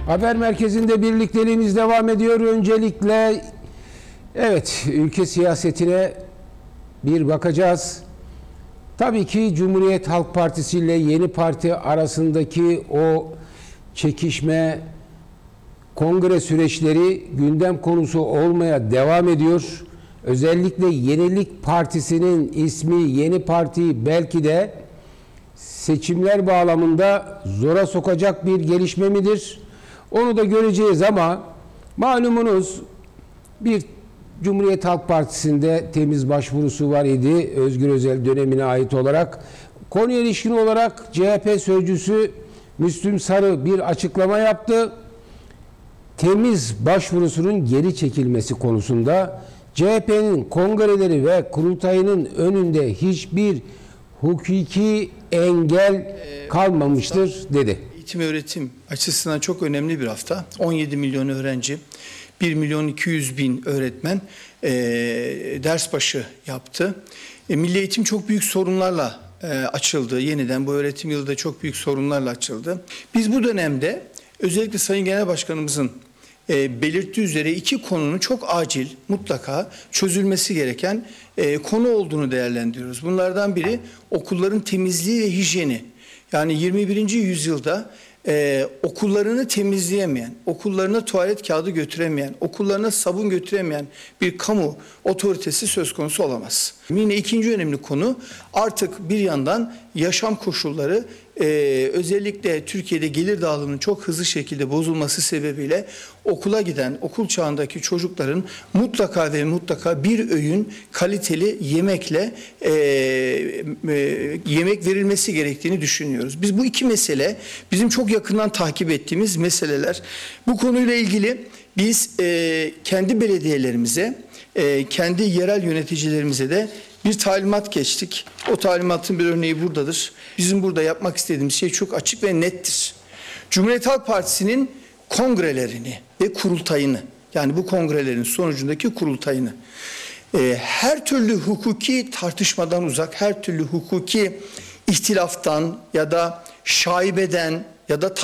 Haber merkezinde birlikteliğimiz devam ediyor. Öncelikle ülke siyasetine bir bakacağız. Tabii ki Cumhuriyet Halk Partisi ile Yeni Parti arasındaki o çekişme, kongre süreçleri gündem konusu olmaya devam ediyor. Özellikle Yenilik Partisi'nin ismi Yeni Parti belki de seçimler bağlamında zora sokacak bir gelişme midir? Onu da göreceğiz ama malumunuz bir Cumhuriyet Halk Partisi'nde temiz başvurusu var idi. Özgür Özel dönemine ait olarak. Konuya ilişkin olarak CHP sözcüsü Müslüm Sarı bir açıklama yaptı. Temiz başvurusunun geri çekilmesi konusunda CHP'nin kongreleri ve kurultayının önünde hiçbir hukuki engel kalmamıştır dedi. Eğitim öğretim açısından çok önemli bir hafta. 17 milyon öğrenci, 1.200.000 öğretmen ders başı yaptı. Milli eğitim çok büyük sorunlarla açıldı. Yeniden bu öğretim yılı da çok büyük sorunlarla açıldı. Biz bu dönemde özellikle Sayın Genel Başkanımızın belirttiği üzere iki konunun çok acil, mutlaka çözülmesi gereken konu olduğunu değerlendiriyoruz. Bunlardan biri okulların temizliği ve hijyeni. Yani 21. yüzyılda okullarını temizleyemeyen, okullarına tuvalet kağıdı götüremeyen, okullarına sabun götüremeyen bir kamu otoritesi söz konusu olamaz. Yine ikinci önemli konu artık bir yandan yaşam koşulları özellikle Türkiye'de gelir dağılımının çok hızlı şekilde bozulması sebebiyle okula giden, okul çağındaki çocukların mutlaka ve mutlaka bir öğün kaliteli yemekle yemek verilmesi gerektiğini düşünüyoruz. Biz bu iki mesele bizim çok yakından takip ettiğimiz meseleler. Bu konuyla ilgili biz kendi belediyelerimize, kendi yerel yöneticilerimize de bir talimat geçtik. O talimatın bir örneği buradadır. Bizim burada yapmak istediğimiz şey çok açık ve nettir. Cumhuriyet Halk Partisi'nin kongrelerini ve kurultayını, yani bu kongrelerin sonucundaki kurultayını her türlü hukuki tartışmadan uzak, her türlü hukuki ihtilaftan ya da şaibeden ya da